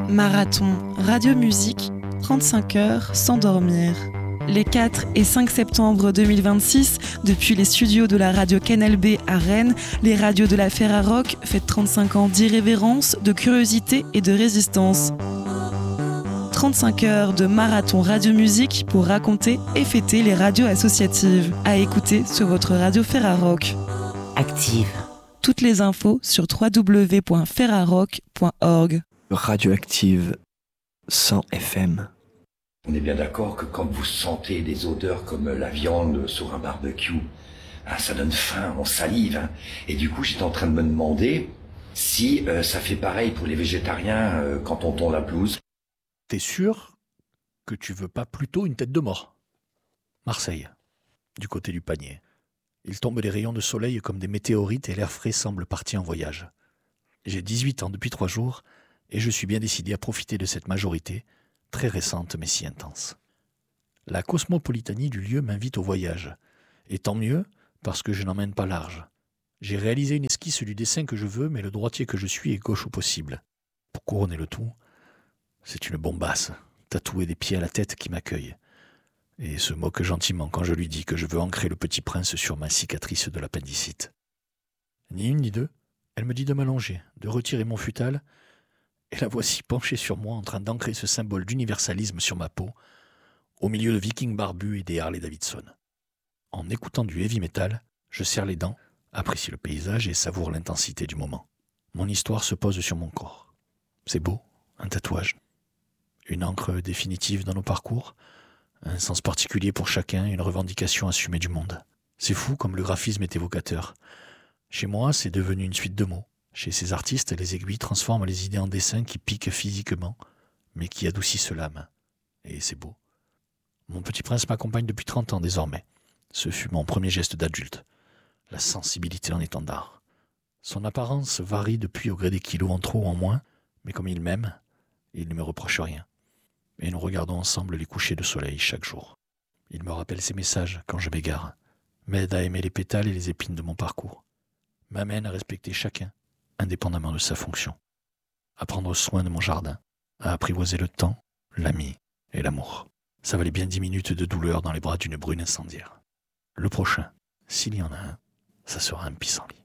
Marathon, radio-musique, 35 heures sans dormir. Les 4 et 5 septembre 2026, depuis les studios de la radio Canal B à Rennes, les radios de la Ferrarock fêtent 35 ans d'irrévérence, de curiosité et de résistance. 35 heures de marathon radio-musique pour raconter et fêter les radios associatives. À écouter sur votre radio Ferrarock. Active. Toutes les infos sur www.ferrarock.org. Radioactive 100 FM. On est bien d'accord que quand vous sentez des odeurs comme la viande sur un barbecue, ça donne faim, on salive. Et du coup, j'étais en train de me demander si ça fait pareil pour les végétariens quand on tond la pelouse. T'es sûr que tu veux pas plutôt une tête de mort ? Marseille, du côté du panier. Il tombe des rayons de soleil comme des météorites et l'air frais semble parti en voyage. J'ai 18 ans depuis 3 jours et je suis bien décidé à profiter de cette majorité, très récente mais si intense. La cosmopolitanie du lieu m'invite au voyage. Et tant mieux, parce que je n'emmène pas large. J'ai réalisé une esquisse du dessin que je veux, mais le droitier que je suis est gauche au possible. Pour couronner le tout, c'est une bombasse, tatouée des pieds à la tête qui m'accueille. Et se moque gentiment quand je lui dis que je veux ancrer le petit prince sur ma cicatrice de l'appendicite. Ni une ni deux, elle me dit de m'allonger, de retirer mon futal, et la voici penchée sur moi en train d'ancrer ce symbole d'universalisme sur ma peau, au milieu de vikings barbus et des Harley-Davidson. En écoutant du heavy metal, je serre les dents, apprécie le paysage et savoure l'intensité du moment. Mon histoire se pose sur mon corps. C'est beau, un tatouage. Une encre définitive dans nos parcours, un sens particulier pour chacun, une revendication assumée du monde. C'est fou comme le graphisme est évocateur. Chez moi, c'est devenu une suite de mots. Chez ces artistes, les aiguilles transforment les idées en dessins qui piquent physiquement, mais qui adoucissent l'âme. Et c'est beau. Mon petit prince m'accompagne depuis 30 ans désormais. Ce fut mon premier geste d'adulte. La sensibilité en étendard. Son apparence varie depuis au gré des kilos en trop ou en moins, mais comme il m'aime, il ne me reproche rien. Et nous regardons ensemble les couchers de soleil chaque jour. Il me rappelle ses messages quand je m'égare, m'aide à aimer les pétales et les épines de mon parcours, m'amène à respecter chacun, indépendamment de sa fonction, à prendre soin de mon jardin, à apprivoiser le temps, l'ami et l'amour. Ça valait bien 10 minutes de douleur dans les bras d'une brune incendiaire. Le prochain, s'il y en a un, ça sera un pissenlit.